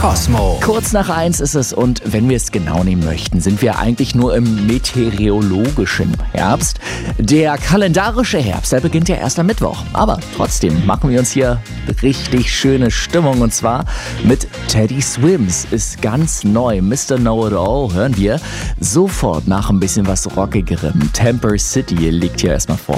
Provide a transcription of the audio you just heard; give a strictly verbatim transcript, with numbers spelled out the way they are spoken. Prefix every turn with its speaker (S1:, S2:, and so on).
S1: Kosmo.
S2: Kurz nach eins ist es und wenn wir es genau nehmen möchten, sind wir eigentlich nur im meteorologischen Herbst. Der kalendarische Herbst, der beginnt ja erst am Mittwoch. Aber trotzdem machen wir uns hier richtig schöne Stimmung und zwar mit Teddy Swims. Ist ganz neu. Mister Know-It-All hören wir sofort nach ein bisschen was Rockigerem. Temper City liegt hier erstmal vor.